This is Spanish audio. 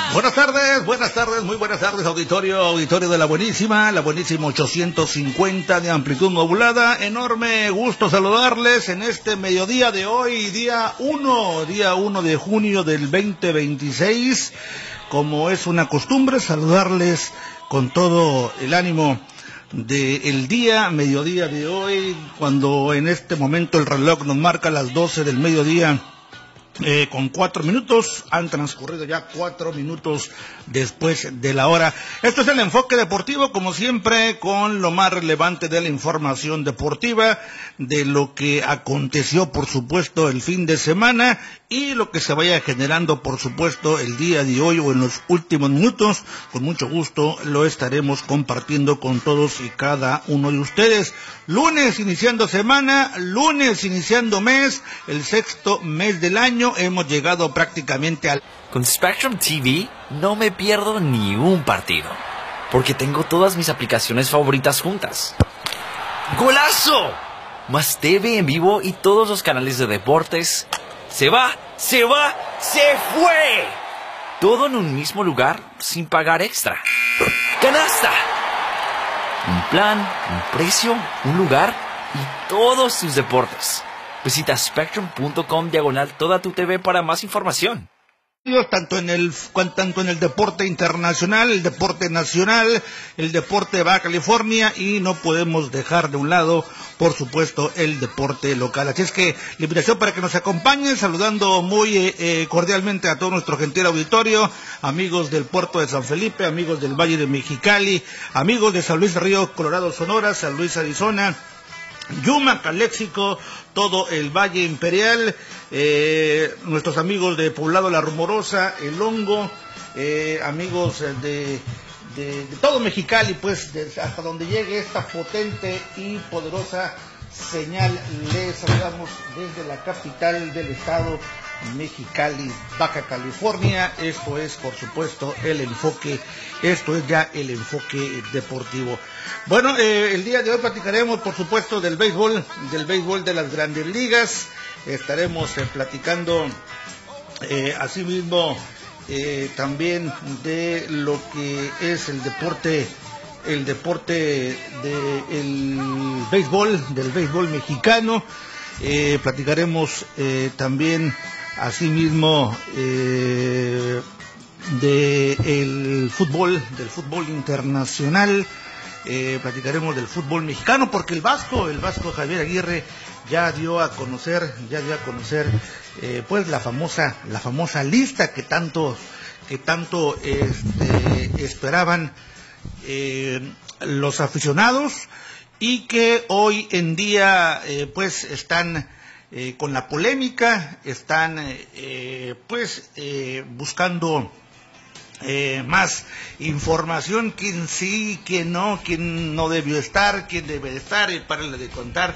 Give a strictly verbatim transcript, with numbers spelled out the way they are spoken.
Buenas tardes, buenas tardes, muy buenas tardes, auditorio, auditorio de la buenísima, la buenísima ochocientos cincuenta de amplitud modulada. Enorme gusto saludarles en este mediodía de hoy, día uno, día uno de junio del veinte veintiséis. Como es una costumbre, saludarles con todo el ánimo del día, mediodía de hoy, cuando en este momento el reloj nos marca las doce del mediodía. Eh, con cuatro minutos, han transcurrido ya cuatro minutos después de la hora. Esto es el enfoque deportivo, como siempre, con lo más relevante de la información deportiva, de lo que aconteció, por supuesto, el fin de semana y lo que se vaya generando, por supuesto, el día de hoy o en los últimos minutos. Con mucho gusto lo estaremos compartiendo con todos y cada uno de ustedes. Lunes iniciando semana, lunes iniciando mes, el sexto mes del año. Hemos llegado prácticamente al... Con Spectrum T V no me pierdo ni un partido, porque tengo todas mis aplicaciones favoritas juntas. ¡Golazo! Más T V en vivo y todos los canales de deportes. ¡Se va! ¡Se va! ¡Se fue! Todo en un mismo lugar sin pagar extra. ¡Canasta! Un plan, un precio, un lugar y todos tus deportes. Visita spectrum punto com diagonal toda tu T V para más información. Tanto en el tanto en el deporte internacional, el deporte nacional, el deporte de Baja California, y no podemos dejar de un lado, por supuesto, el deporte local. Así es que la invitación para que nos acompañen, saludando muy eh, cordialmente a todo nuestro gentil auditorio, amigos del puerto de San Felipe, amigos del Valle de Mexicali, amigos de San Luis Río Colorado, Sonora, San Luis, Arizona, Yuma, Caléxico, todo el Valle Imperial, eh, nuestros amigos de Poblado La Rumorosa, El Hongo, eh, amigos de, de, de todo Mexicali, pues de, hasta donde llegue esta potente y poderosa señal. Les saludamos desde la capital del estado, Mexicali, Baja California. Esto es, por supuesto, el enfoque, esto es ya el enfoque deportivo. Bueno, eh, el día de hoy platicaremos, por supuesto, del béisbol, del béisbol de las Grandes Ligas. Estaremos eh, platicando, eh, asimismo, eh, también de lo que es el deporte, el deporte del béisbol, del béisbol mexicano. Eh, platicaremos eh, también, asimismo, eh, del fútbol, del fútbol internacional. Eh, platicaremos del fútbol mexicano, porque el Vasco, el Vasco Javier Aguirre ya dio a conocer, ya dio a conocer, eh, pues la famosa, la famosa lista que tanto, que tanto este, esperaban eh, los aficionados, y que hoy en día, eh, pues están eh, con la polémica, están eh, pues eh, buscando Eh, más información, quién sí, quién no, quién no debió estar, quién debe de estar, y párale de contar.